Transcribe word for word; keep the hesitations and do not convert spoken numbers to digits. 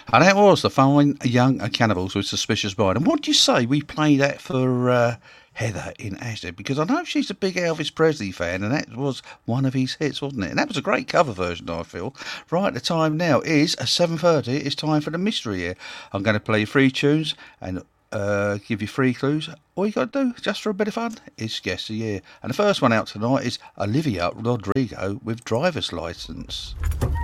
And that was the Fine Young Cannibals with Suspicious Mind. And what do you say we play that for uh, Heather in Ashdod? Because I know she's a big Elvis Presley fan, and that was one of his hits, wasn't it? And that was a great cover version, I feel. Right, the time now is seven thirty. It's time for the mystery here. I'm going to play three tunes and uh, give you three clues. All you got to do, just for a bit of fun, is guess the year. And the first one out tonight is Olivia Rodrigo with Driver's License.